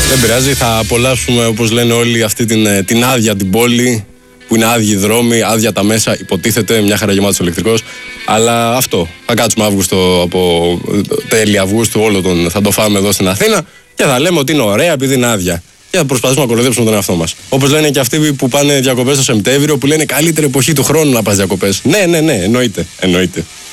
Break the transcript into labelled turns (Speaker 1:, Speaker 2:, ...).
Speaker 1: Δεν πειράζει, θα απολαύσουμε όπως λένε όλοι αυτή την άδεια την πόλη, που είναι άδειοι δρόμοι, άδεια τα μέσα, υποτίθεται, μια χαρά γεμάτος ηλεκτρικός. Αλλά αυτό, θα κάτσουμε Αύγουστο, από τέλη Αυγούστου, θα το φάμε εδώ στην Αθήνα και θα λέμε ότι είναι ωραία επειδή είναι άδεια. Και θα προσπαθήσουμε να κοροϊδέψουμε τον εαυτό μας. Όπως λένε και αυτοί που πάνε διακοπές το Σεπτέμβριο, που λένε καλύτερη εποχή του χρόνου να πας διακοπές. Ναι, εννοείται.